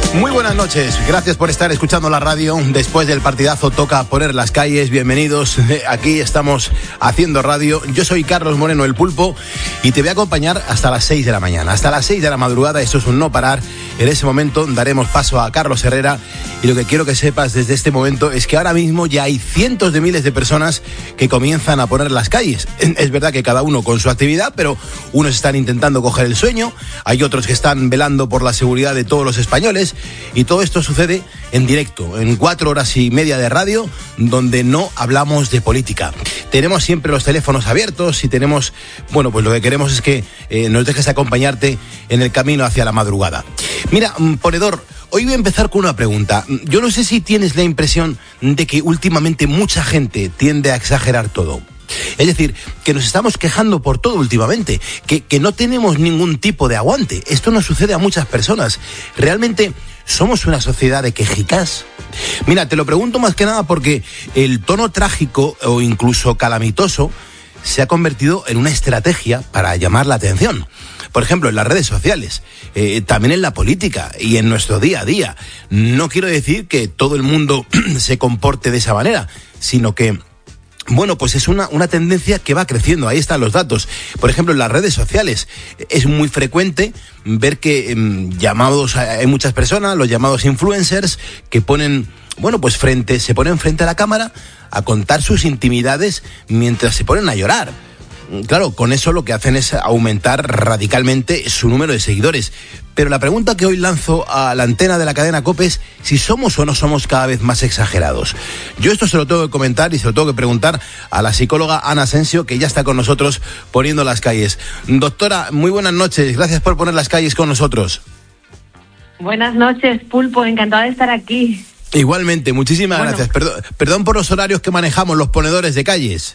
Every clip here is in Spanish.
Muy buenas noches, gracias por estar escuchando la radio. Después del partidazo toca poner las calles, bienvenidos. Aquí estamos haciendo radio. Yo soy Carlos Moreno, el Pulpo, y te voy a acompañar hasta las 6 de la mañana. Hasta las 6 de la madrugada, esto es un no parar. En ese momento daremos paso a Carlos Herrera, y lo que quiero que sepas desde este momento es que ahora mismo ya hay cientos de miles de personas que comienzan a poner las calles. Es verdad que cada uno con su actividad, pero unos están intentando coger el sueño, hay otros que están velando por la seguridad de todos los españoles. Y todo esto sucede en directo, en 4 horas y media de radio, donde no hablamos de política. Tenemos siempre los teléfonos abiertos y tenemos, bueno, pues lo que queremos es que nos dejes acompañarte en el camino hacia la madrugada. Mira, ponedor, hoy voy a empezar con una pregunta. Yo no sé si tienes la impresión de que últimamente mucha gente tiende a exagerar todo. Es decir, que nos estamos quejando por todo últimamente, que no tenemos ningún tipo de aguante. Esto nos sucede a muchas personas. Realmente somos una sociedad de quejicas. Mira, te lo pregunto más que nada porque el tono trágico o incluso calamitoso se ha convertido en una estrategia para llamar la atención. Por ejemplo, en las redes sociales, también en la política y en nuestro día a día. No quiero decir que todo el mundo se comporte de esa manera, sino que bueno, pues es una tendencia que va creciendo, ahí están los datos. Por ejemplo, en las redes sociales es muy frecuente ver que hay muchas personas, los llamados influencers, que ponen, bueno, pues se ponen frente a la cámara a contar sus intimidades mientras se ponen a llorar. Claro, con eso lo que hacen es aumentar radicalmente su número de seguidores. Pero la pregunta que hoy lanzo a la antena de la cadena COPE es si somos o no somos cada vez más exagerados. Yo esto se lo tengo que comentar y se lo tengo que preguntar a la psicóloga Ana Asensio, que ya está con nosotros poniendo las calles. Doctora, muy buenas noches, gracias por poner las calles con nosotros. Buenas noches, Pulpo, encantada de estar aquí. Igualmente, muchísimas gracias. Perdón por los horarios que manejamos los ponedores de calles.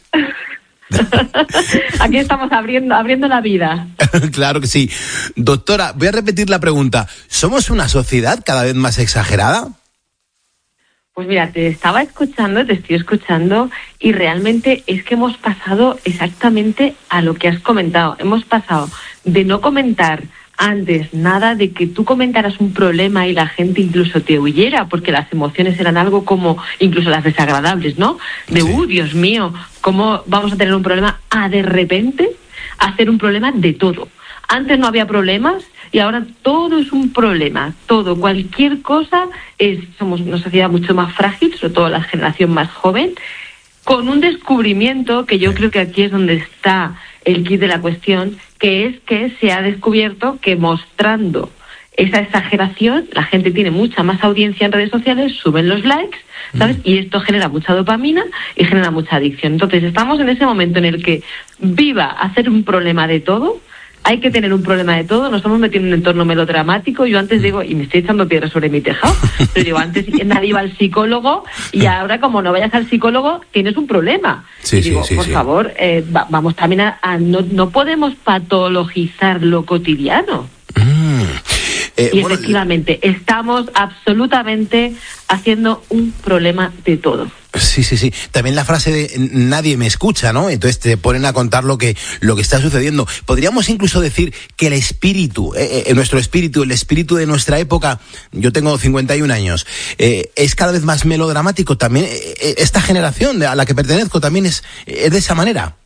Aquí estamos abriendo la vida. Claro que sí. Doctora, voy a repetir la pregunta. ¿Somos una sociedad cada vez más exagerada? Pues mira, te estoy escuchando y realmente es que hemos pasado exactamente a lo que has comentado. Hemos pasado de no comentar antes nada, de que tú comentaras un problema y la gente incluso te huyera, porque las emociones eran algo como, incluso las desagradables, ¿no? De, sí. Dios mío, ¿cómo vamos a tener un problema? A de repente hacer un problema de todo. Antes no había problemas y ahora todo es un problema. Todo, cualquier cosa somos una sociedad mucho más frágil, sobre todo la generación más joven, con un descubrimiento que yo creo que aquí es donde está el quid de la cuestión, que es que se ha descubierto que mostrando esa exageración, la gente tiene mucha más audiencia en redes sociales, suben los likes, ¿sabes? Y esto genera mucha dopamina y genera mucha adicción. Entonces estamos en ese momento en el que viva hacer un problema de todo. Hay que tener un problema de todo, nos estamos metiendo en un entorno melodramático. Yo antes digo, y me estoy echando piedras sobre mi tejado, pero digo, antes nadie iba al psicólogo y ahora como no vayas al psicólogo tienes un problema. Sí, y digo, sí, por favor, vamos también no podemos patologizar lo cotidiano. Y efectivamente, estamos absolutamente haciendo un problema de todo. Sí. También la frase de nadie me escucha, ¿no? Entonces te ponen a contar lo que está sucediendo. Podríamos incluso decir que el espíritu, nuestro espíritu, el espíritu de nuestra época, yo tengo 51 años, es cada vez más melodramático. También esta generación a la que pertenezco también es de esa manera.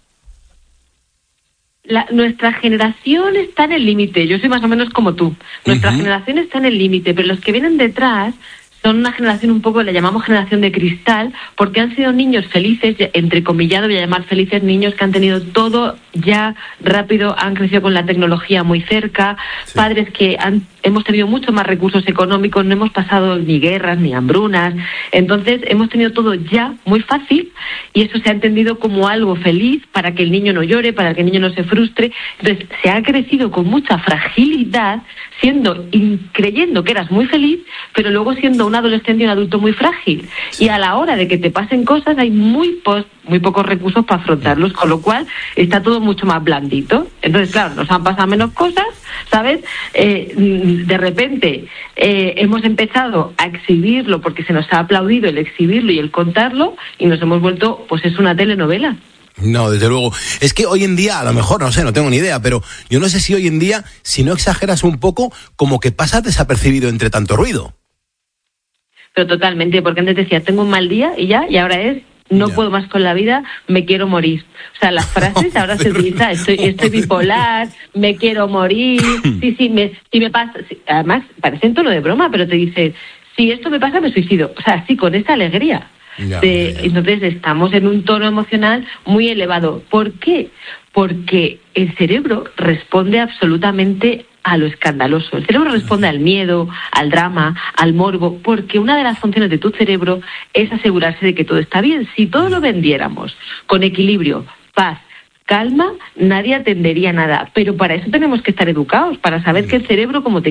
Nuestra generación está en el límite, yo soy más o menos como tú. Nuestra generación está en el límite, pero los que vienen detrás son una generación un poco, le llamamos generación de cristal, porque han sido niños felices, entrecomillado, voy a llamar felices, niños que han tenido todo ya rápido, han crecido con la tecnología muy cerca, sí. Padres que hemos tenido mucho más recursos económicos, no hemos pasado ni guerras ni hambrunas, entonces hemos tenido todo ya muy fácil y eso se ha entendido como algo feliz para que el niño no llore, para que el niño no se frustre. Entonces se ha crecido con mucha fragilidad, creyendo que eras muy feliz, pero luego siendo un adolescente y un adulto muy frágil. Sí. Y a la hora de que te pasen cosas hay muy pocos recursos para afrontarlos, con lo cual está todo mucho más blandito. Entonces, claro, nos han pasado menos cosas, ¿sabes? De repente hemos empezado a exhibirlo porque se nos ha aplaudido el exhibirlo y el contarlo y nos hemos vuelto, pues es una telenovela. No, desde luego. Es que hoy en día, a lo mejor, no sé, no tengo ni idea, pero yo no sé si hoy en día, si no exageras un poco, como que pasas desapercibido entre tanto ruido. Pero totalmente, porque antes decía, tengo un mal día y ahora es, no puedo más con la vida, me quiero morir. O sea, las frases ahora se utilizan, estoy bipolar, me quiero morir, si me pasa, además parece en tono de broma, pero te dice, si esto me pasa me suicido. O sea, así con esa alegría. Entonces estamos en un tono emocional muy elevado. ¿Por qué? Porque el cerebro responde absolutamente a lo escandaloso. El cerebro responde al miedo, al drama, al morbo, porque una de las funciones de tu cerebro es asegurarse de que todo está bien. Si todo lo vendiéramos con equilibrio, paz, calma, nadie atendería nada. Pero para eso tenemos que estar educados, para saber que el cerebro, como te